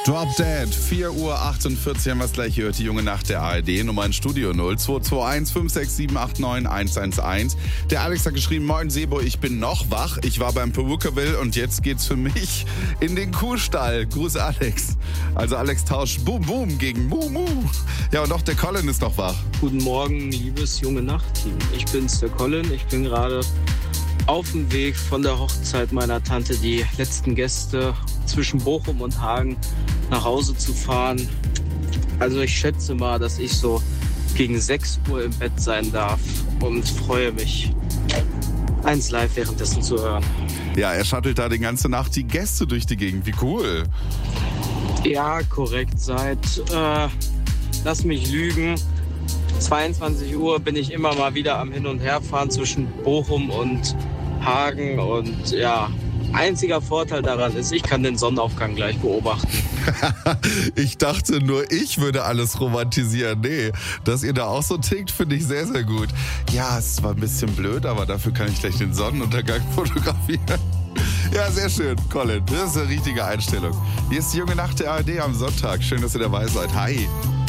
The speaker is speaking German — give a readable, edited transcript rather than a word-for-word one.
Drop Dead, 4:48 Uhr haben wir es gleich gehört, die junge Nacht der ARD, Nummer in Studio 0221 56789 111. Der Alex hat geschrieben, moin Sebo, ich bin noch wach, ich war beim Perukaville und jetzt geht's für mich in den Kuhstall. Gruß Alex. Also Alex tauscht Boom Boom gegen Mu Mu. Ja, und auch der Colin ist noch wach. Guten Morgen, liebes junge Nacht-Team. Ich bin's, der Colin, ich bin gerade auf dem Weg von der Hochzeit meiner Tante, die letzten Gäste zwischen Bochum und Hagen nach Hause zu fahren. Also ich schätze mal, dass ich so gegen 6 Uhr im Bett sein darf und freue mich, 1 Live währenddessen zu hören. Ja, er shuttelt da die ganze Nacht die Gäste durch die Gegend. Wie cool. Ja, korrekt. Seit, lass mich lügen, 22 Uhr bin ich immer mal wieder am Hin- und Herfahren zwischen Bochum und Hagen und ja, einziger Vorteil daran ist, ich kann den Sonnenaufgang gleich beobachten. Ich dachte nur, ich würde alles romantisieren. Nee, dass ihr da auch so tickt, finde ich sehr, sehr gut. Ja, es ist zwar ein bisschen blöd, aber dafür kann ich gleich den Sonnenuntergang fotografieren. Ja, sehr schön, Colin. Das ist eine richtige Einstellung. Hier ist die junge Nacht der ARD am Sonntag. Schön, dass ihr dabei seid. Hi.